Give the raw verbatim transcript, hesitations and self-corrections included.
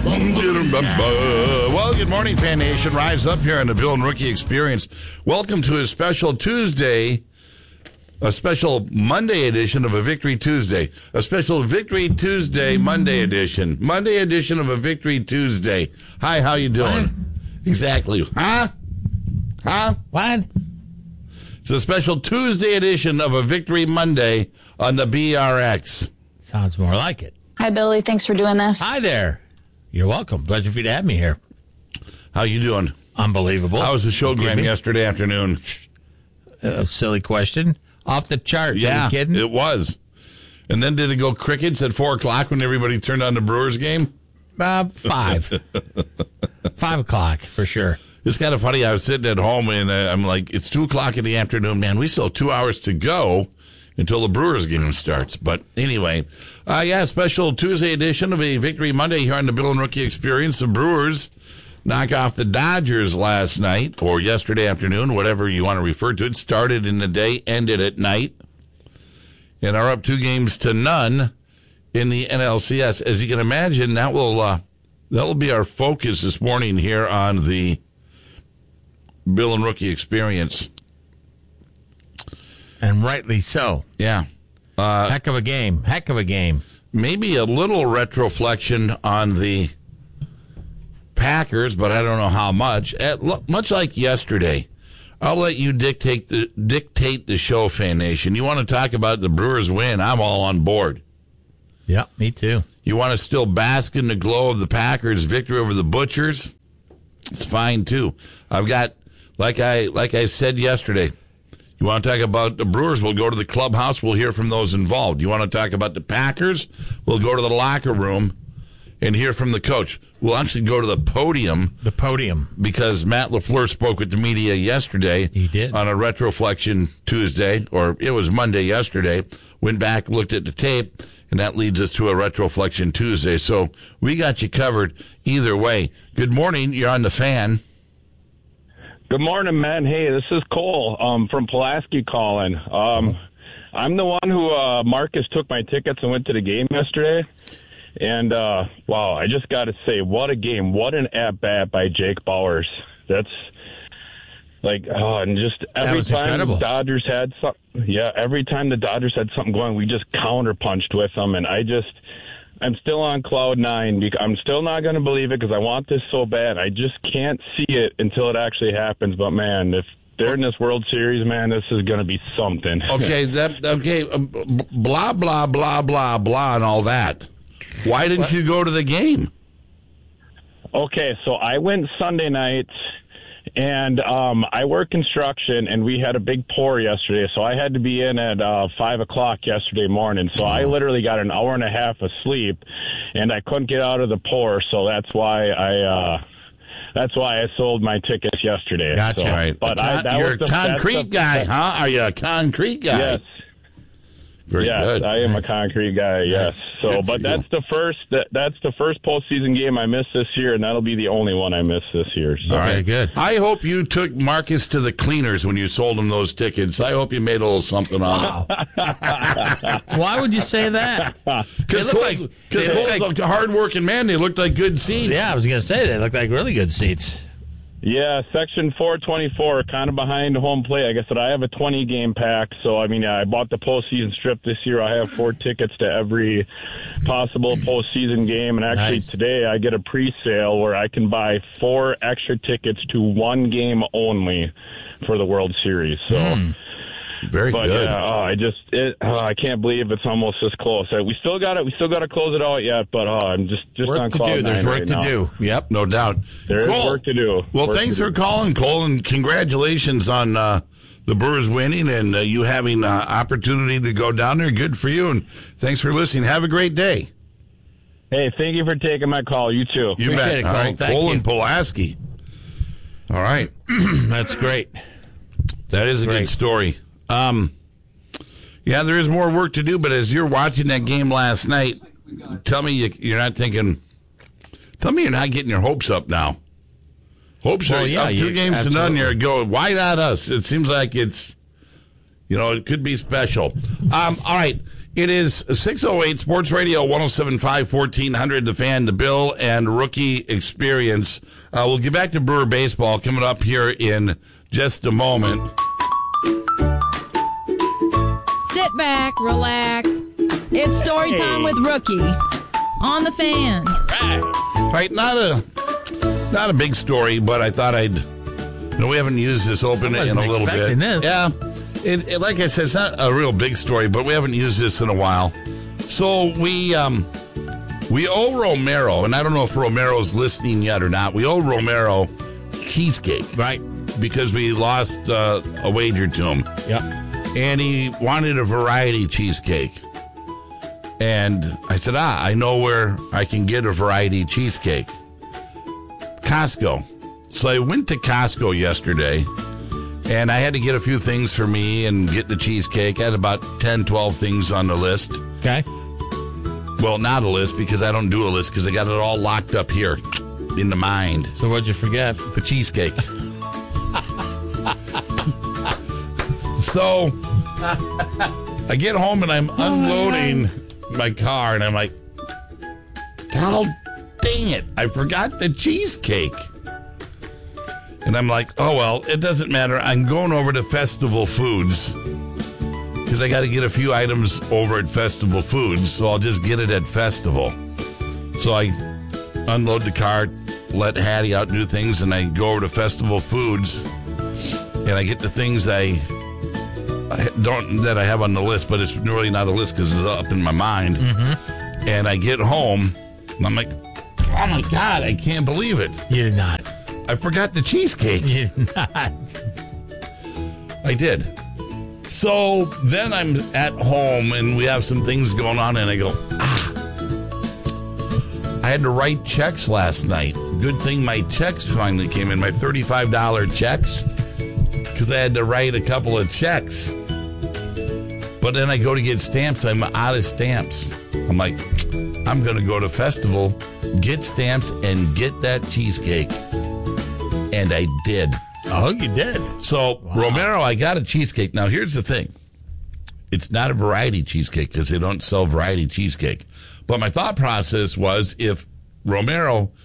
Well, good morning, Fan Nation. Rise up here on the Bill and Rookie Experience. Welcome to a special Tuesday, a special Monday edition of a Victory Tuesday. A special Victory Tuesday Monday edition. Monday edition of a Victory Tuesday. Hi, how you doing? What? Exactly. Huh? Huh? What? It's a special Tuesday edition of a Victory Monday on the B R X. Sounds more like it. Hi, Billy. Thanks for doing this. Hi there. You're welcome. Pleasure for you to have me here. How you doing? Unbelievable. How was the show, Graham, yesterday afternoon? A silly question. Off the charts. Yeah, Are you kidding? it was. And then did it go crickets at four o'clock when everybody turned on the Brewers game? Uh, five. Five o'clock, for sure. It's kind of funny. I was sitting at home, and uh, I'm like, it's two o'clock in the afternoon. Man, we still have two hours to go until the Brewers game starts. But anyway, uh, yeah, special Tuesday edition of a Victory Monday here on the Bill and Rookie Experience. The Brewers knock off the Dodgers last night, or yesterday afternoon, whatever you want to refer to it. Started in the day, ended at night, and are up two games to none in the N L C S. As you can imagine, that will uh, that will be our focus this morning here on the Bill and Rookie Experience. And rightly so. Yeah. Uh, Heck of a game. Heck of a game. maybe a little retroflexion on the Packers, but I don't know how much. At, much like yesterday, I'll let you dictate the dictate the show, Fan Nation. You want to talk about the Brewers win? I'm all on board. Yeah, me too. You want to still bask in the glow of the Packers' victory over the Butchers? It's fine too. I've got, like I like I said yesterday, you want to talk about the Brewers? We'll go to the clubhouse. We'll hear from those involved. You want to talk about the Packers? We'll go to the locker room and hear from the coach. We'll actually go to the podium. The podium. Because Matt LaFleur spoke with the media yesterday. He did. On a Retroflexion Tuesday, or it was Monday yesterday. Went back, looked at the tape, and that leads us to a Retroflexion Tuesday. So we got you covered either way. Good morning. You're on the Fan. Good morning, man. Hey, this is Cole um, from Pulaski calling. Um, I'm the one who uh, Marcus took my tickets and went to the game yesterday. And, uh, wow, I just got to say, what a game. What an at-bat by Jake Bauers. That's, like, oh, and just every time incredible. the Dodgers had something, yeah, every time the Dodgers had something going, we just counter-punched with them. And I just, I'm still on cloud nine. Because I'm still not going to believe it because I want this so bad. I just can't see it until it actually happens. But, man, if they're in this World Series, man, this is going to be something. Okay, that okay, uh, blah, blah, blah, blah, blah, and all that. Why didn't what? you go to the game? Okay, so I went Sunday night, and um, I work construction, and we had a big pour yesterday, so I had to be in at uh, five o'clock yesterday morning. So I literally got an hour and a half of sleep, and I couldn't get out of the pour, so that's why I uh, that's why I sold my tickets yesterday. Gotcha. So, right. But con- I, that you're was the, a concrete the, guy, huh? Are you a concrete guy? Yes. Very yes, good. I am nice. a concrete guy. Yes. Nice. So, Good but for that's you. the first. That, that's the first postseason game I missed this year, and that'll be the only one I miss this year. So. All right, Very good. I hope you took Marcus to the cleaners when you sold him those tickets. I hope you made a little something on it. Wow. Why would you say that? Because They look Cole's, like- Cole's they look like- a hard-working man. They looked like good seats. Yeah, I was going to say they look like really good seats. Yeah, section four twenty-four, kind of behind home plate. Like I said, I have a twenty game pack, so I mean, I bought the postseason strip this year. I have four tickets to every possible postseason game, and actually Nice. today I get a pre-sale where I can buy four extra tickets to one game only for the World Series. So. Mm. Very But good. yeah, oh, I just it, oh, I can't believe it's almost this close. Uh, We still got it. We still got to close it out yet. But oh, I'm just just Work on to cloud do. There's nine work right to now. do. Yep, no doubt. There is Cole, work to do. Well, Work thanks to for do. calling, Cole, and congratulations on uh, the Brewers winning and uh, you having uh, opportunity to go down there. Good for you, and thanks for listening. Have a great day. Hey, thank you for taking my call. You too. You Appreciate bet. it, All Cole. right, Thank Cole you. and Pulaski. All right, That's great. that is a Great. good story. Um, yeah, there is more work to do, but as you're watching that game last night, tell me you, you're not thinking. Tell me you're not getting your hopes up now. Hopes Well, are yeah, up two you- games to none. absolutely. You're going. Why not us? It seems like it's, you know, it could be special. Um, all right, It is six oh eight Sports Radio one oh seven point five, fourteen hundred, The Fan, the Bill, and Rookie Experience. Uh, we'll get back to Brewer Baseball coming up here in just a moment. Sit back, relax. It's story Hey. time with Rookie on The Fan. All right, not a not a big story, but I thought I'd. You know, we haven't used this open I in a wasn't little bit. expecting this. Yeah, it, it, like I said, it's not a real big story, but we haven't used this in a while. So we um, we owe Romero, and I don't know if Romero's listening yet or not. We owe Romero cheesecake, Right. because we lost uh, a wager to him. Yep. And he wanted a variety cheesecake. And I said, ah, I know where I can get a variety cheesecake. Costco. So I went to Costco yesterday, and I had to get a few things for me and get the cheesecake. I had about ten, twelve things on the list. Okay. Well, not a list, because I don't do a list, because I got it all locked up here in the mind. So what'd you forget? The cheesecake. So I get home and I'm unloading my car, and I'm like, God dang it, I forgot the cheesecake. And I'm like, oh, well, it doesn't matter. I'm going over to Festival Foods because I got to get a few items over at Festival Foods, so I'll just get it at Festival. So I unload the car, let Hattie out do things, and I go over to Festival Foods, and I get the things I, I don't that I have on the list, but it's really not a list because it's up in my mind. Mm-hmm. And I get home, and I'm like, oh my God, I can't believe it. You did not. I forgot the cheesecake. You did not. I did. So then I'm at home and we have some things going on, and I go, ah. I had to write checks last night. Good thing my checks finally came in, my thirty-five dollars checks, because I had to write a couple of checks. But then I go to get stamps. I'm out of stamps. I'm like, I'm going to go to Festival, get stamps, and get that cheesecake. And I did. Oh, you did. So, wow. Romero, I got a cheesecake. Now, here's the thing. It's not a variety cheesecake because they don't sell variety cheesecake. But my thought process was if Romero